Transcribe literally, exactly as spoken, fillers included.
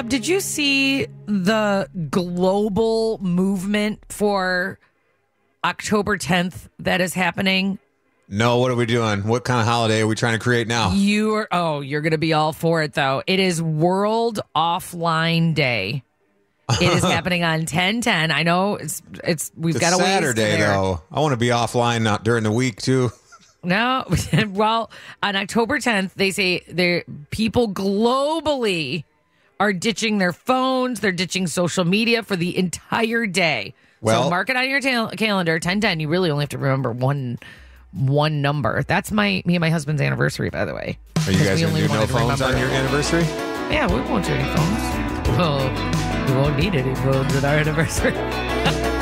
Did you see the global movement for October tenth that is happening? No, what are we doing? What kind of holiday are we trying to create now? You are, oh, you're going to be all for it, though. It is World Offline Day. It is happening on ten ten. I know it's it's we've It's got a ways to Saturday, there. though. I want to be offline not during the week, too. No, well, on October tenth, they say there people globally are ditching their phones. They're ditching social media for the entire day. Well- so mark it on your ta- calendar, ten ten. You really only have to remember one one number. That's my me and my husband's anniversary, by the way. Are you 'Cause guys we going to only do no wanted to phones on remember- your anniversary? Yeah, we won't do any phones. Well, we won't need any phones at our anniversary.